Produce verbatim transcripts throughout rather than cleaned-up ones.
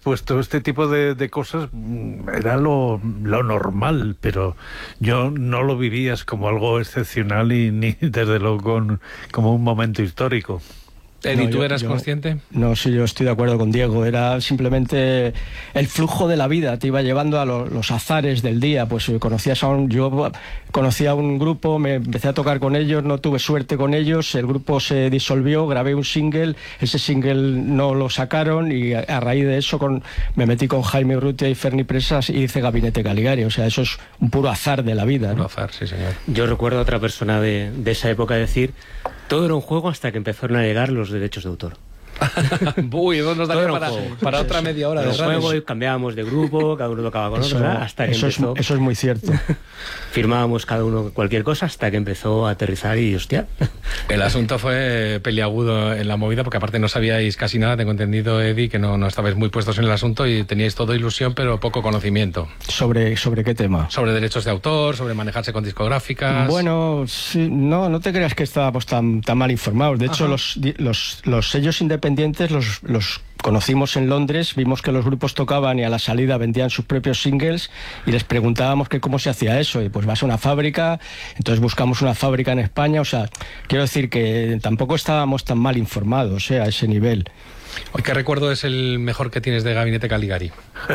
puesto este tipo de, de cosas era lo, lo normal, pero yo no lo vivías como algo excepcional y ni desde luego con, como un momento histórico. Eddie, No, ¿tú yo- eras yo- consciente? No, sí, yo estoy de acuerdo con Diego. Era simplemente el flujo de la vida, te iba llevando a lo- los azares del día. Pues eh, conocías a un, yo conocía a un grupo, me empecé a tocar con ellos, no tuve suerte con ellos, el grupo se disolvió, grabé un single, ese single no lo sacaron y a, a raíz de eso con, me metí con Jaime Urrutia y Ferni Presas y hice Gabinete Caligari. O sea, eso es un puro azar de la vida, Un ¿no? azar, sí, señor. Yo recuerdo a otra persona de, de esa época decir, todo era un juego hasta que empezaron a llegar los derechos de autor. Uy, eso nos daría Todo para, era un juego. para otra media hora de Los radio. juegos, cambiábamos de grupo, cada uno tocaba con Eso, otro, ¿verdad? Hasta que eso es, empezó, eso es muy cierto. firmábamos cada uno cualquier cosa hasta que empezó a aterrizar y hostia. El asunto fue peliagudo en la movida, porque aparte no sabíais casi nada, tengo entendido, Eddie, que no, no estabais muy puestos en el asunto y teníais todo ilusión, pero poco conocimiento. ¿Sobre, sobre qué tema? Sobre derechos de autor, sobre manejarse con discográficas... Bueno, sí, no, no te creas que estábamos tan, tan mal informados. De hecho, Ajá. los, di- los, los sellos independientes los, los conocimos en Londres, vimos que los grupos tocaban y a la salida vendían sus propios singles y les preguntábamos que cómo se hacía eso. Y pues vas a una fábrica, entonces buscamos una fábrica en España. O sea, quiero decir que tampoco estábamos tan mal informados, eh, a ese nivel. ¿Qué recuerdo es el mejor que tienes de Gabinete Caligari?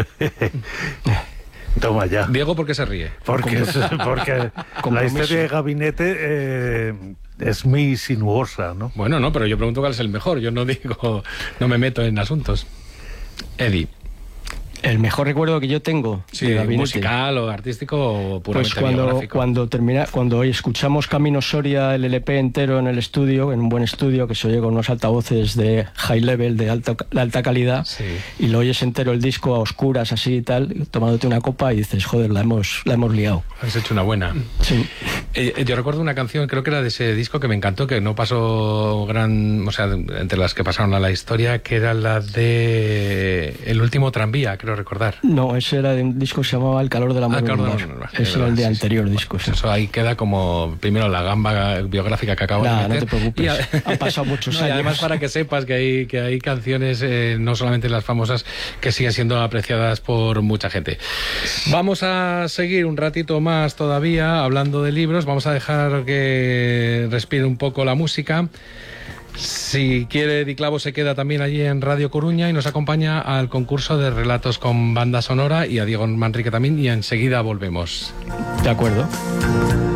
Toma ya. Diego, ¿por qué se ríe? Porque, es- porque la Compromiso. historia de Gabinete eh, es muy sinuosa, ¿no? Bueno, no, pero yo pregunto cuál es el mejor, yo no digo, no me meto en asuntos. Eddie, El mejor recuerdo que yo tengo sí, de Gabinete. musical o artístico o puramente Pues cuando, biográfico. cuando termina, cuando hoy escuchamos Camino Soria, el L P entero en el estudio, en un buen estudio que se oye con unos altavoces de high level, de alta, de alta calidad, Sí. y lo oyes entero el disco a oscuras así y tal, tomándote una copa y dices, joder, la hemos, la hemos liado. Has hecho una buena. Sí. Eh, eh, yo recuerdo una canción, creo que era de ese disco que me encantó, que no pasó gran, o sea, entre las que pasaron a la historia, que era la de El último tranvía, creo recordar. No, ese era de un disco que se llamaba El calor del amor. Ah, Calor del Lunar. Amor Lunar, Ese es era el de verdad, sí, anterior sí. disco. Pues sí. eso ahí queda como, primero, la gamba biográfica que acabo Nah, de no meter. te preocupes. Y a- Han pasado muchos No, y años. además, para que sepas que hay, que hay canciones, eh, no solamente las famosas, que siguen siendo apreciadas por mucha gente. Vamos a seguir un ratito más todavía hablando de libros. Vamos a dejar que respire un poco la música. Si quiere, Di Clavo se queda también allí en Radio Coruña y nos acompaña al concurso de relatos con banda sonora, y a Diego Manrique también, y enseguida volvemos. De acuerdo.